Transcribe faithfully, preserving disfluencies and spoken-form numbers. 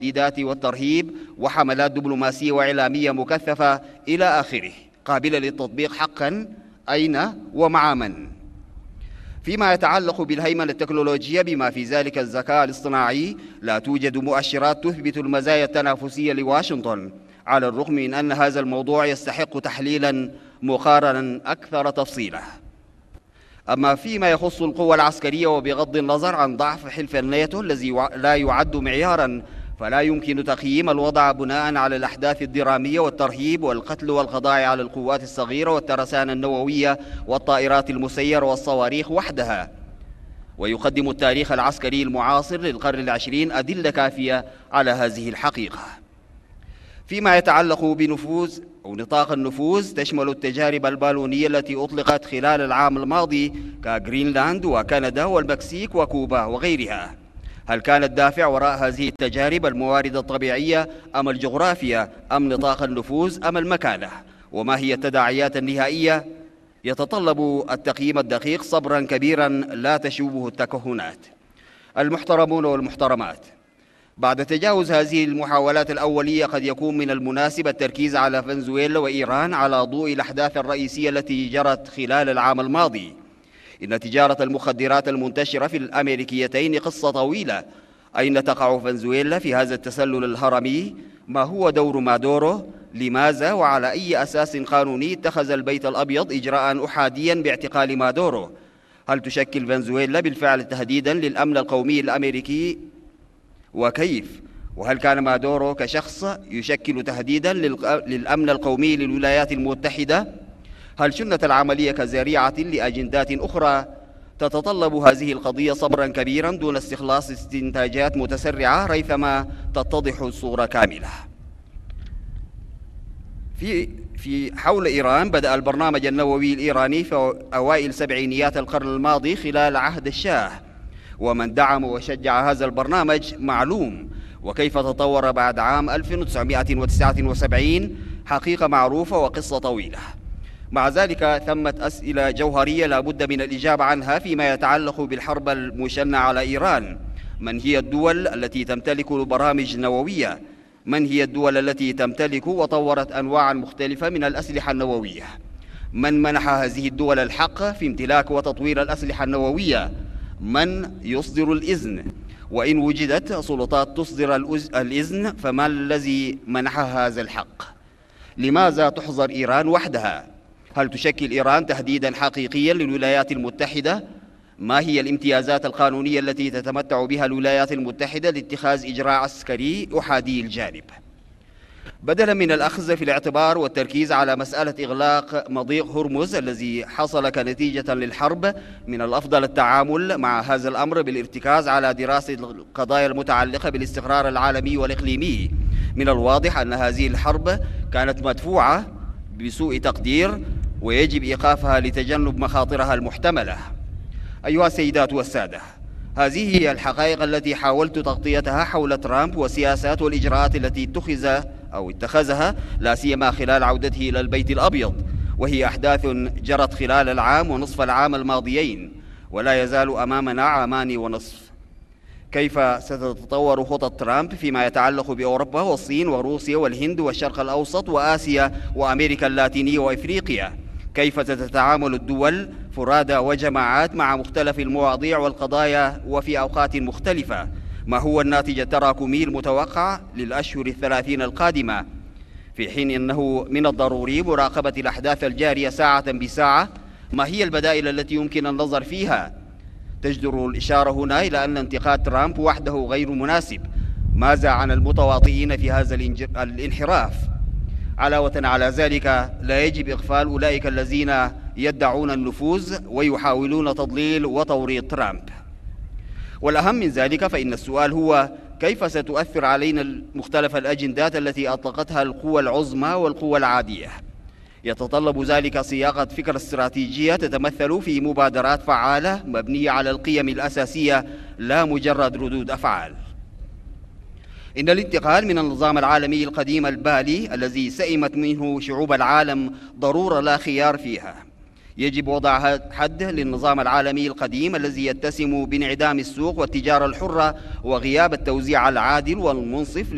التهديدات والترهيب وحملات دبلوماسية وإعلامية مكثفة إلى آخره، قابلة للتطبيق حقا أين ومع من. فيما يتعلق بالهيمنة التكنولوجية بما في ذلك الذكاء الاصطناعي، لا توجد مؤشرات تثبت المزايا التنافسية لواشنطن، على الرغم من أن هذا الموضوع يستحق تحليلا مقارنا أكثر تفصيلا. أما فيما يخص القوى العسكرية، وبغض النظر عن ضعف حلف الناتو الذي لا يعد معيارا، فلا يمكن تقييم الوضع بناء على الأحداث الدرامية والترهيب والقتل والقضاء على القوات الصغيرة والترسانة النووية والطائرات المسيرة والصواريخ وحدها. ويقدم التاريخ العسكري المعاصر للقرن العشرين أدلة كافية على هذه الحقيقة. فيما يتعلق بنفوذ أو نطاق النفوذ، تشمل التجارب البالونية التي أطلقت خلال العام الماضي كغرينلاند وكندا والمكسيك وكوبا وغيرها. هل كان الدافع وراء هذه التجارب الموارد الطبيعية أم الجغرافيا أم نطاق النفوذ أم المكانة؟ وما هي التداعيات النهائية؟ يتطلب التقييم الدقيق صبرا كبيرا لا تشوبه التكهنات. المحترمون والمحترمات، بعد تجاوز هذه المحاولات الأولية، قد يكون من المناسب التركيز على فنزويلا وإيران على ضوء الأحداث الرئيسية التي جرت خلال العام الماضي. إن تجارة المخدرات المنتشرة في الأمريكيتين قصة طويلة. أين تقع فنزويلا في هذا التسلل الهرمي؟ ما هو دور مادورو؟ لماذا وعلى أي أساس قانوني اتخذ البيت الأبيض إجراء أحاديا باعتقال مادورو؟ هل تشكل فنزويلا بالفعل تهديدا للأمن القومي الأمريكي؟ وكيف؟ وهل كان مادورو كشخص يشكل تهديدا للأمن القومي للولايات المتحدة؟ هل شنت العملية كذريعة لأجندات أخرى؟ تتطلب هذه القضية صبرا كبيرا دون استخلاص استنتاجات متسرعة ريثما تتضح الصورة كاملة. في في حول إيران، بدأ البرنامج النووي الإيراني في أوائل سبعينيات القرن الماضي خلال عهد الشاه، ومن دعم وشجع هذا البرنامج معلوم، وكيف تطور بعد عام ألف وتسعمائة وتسعة وسبعين حقيقة معروفة وقصة طويلة. مع ذلك ثمة أسئلة جوهرية لا بد من الإجابة عنها فيما يتعلق بالحرب المشنة على إيران. من هي الدول التي تمتلك برامج نووية؟ من هي الدول التي تمتلك وطورت أنواعا مختلفة من الأسلحة النووية؟ من منح هذه الدول الحق في امتلاك وتطوير الأسلحة النووية؟ من يصدر الإذن؟ وإن وجدت سلطات تصدر الإذن، فما الذي منحها هذا الحق؟ لماذا تحظر إيران وحدها؟ هل تشكل إيران تهديدا حقيقيا للولايات المتحدة؟ ما هي الامتيازات القانونية التي تتمتع بها الولايات المتحدة لاتخاذ إجراء عسكري أحادي الجانب؟ بدلا من الأخذ في الاعتبار والتركيز على مسألة إغلاق مضيق هرمز الذي حصل كنتيجة للحرب، من الأفضل التعامل مع هذا الأمر بالارتكاز على دراسة القضايا المتعلقة بالاستقرار العالمي والإقليمي. من الواضح أن هذه الحرب كانت مدفوعة بسوء تقدير، ويجب إيقافها لتجنب مخاطرها المحتملة. أيها السيدات والسادة، هذه هي الحقائق التي حاولت تغطيتها حول ترامب والسياسات والإجراءات التي اتخذ أو اتخذها، لا سيما خلال عودته إلى البيت الأبيض، وهي أحداث جرت خلال العام ونصف العام الماضيين، ولا يزال أمامنا عامان ونصف. كيف ستتطور خطط ترامب فيما يتعلق بأوروبا والصين وروسيا والهند والشرق الأوسط وآسيا وأمريكا اللاتينية وإفريقيا؟ كيف ستتعامل الدول فرادى وجماعات مع مختلف المواضيع والقضايا وفي أوقات مختلفة؟ ما هو الناتج التراكمي المتوقع للأشهر الثلاثين القادمة؟ في حين أنه من الضروري مراقبة الأحداث الجارية ساعة بساعة، ما هي البدائل التي يمكن النظر فيها؟ تجدر الإشارة هنا إلى أن انتقاد ترامب وحده غير مناسب. ماذا عن المتواطئين في هذا الانحراف؟ علاوة على ذلك، لا يجب إغفال أولئك الذين يدعون النفوذ ويحاولون تضليل وتوريط ترامب. والأهم من ذلك، فإن السؤال هو كيف ستؤثر علينا مختلف الأجندات التي أطلقتها القوى العظمى والقوى العادية؟ يتطلب ذلك صياغة فكرة استراتيجية تتمثل في مبادرات فعالة مبنية على القيم الأساسية، لا مجرد ردود أفعال. إن الانتقال من النظام العالمي القديم البالي الذي سئمت منه شعوب العالم ضرورة لا خيار فيها. يجب وضع حد للنظام العالمي القديم الذي يتسم بانعدام السوق والتجارة الحرة وغياب التوزيع العادل والمنصف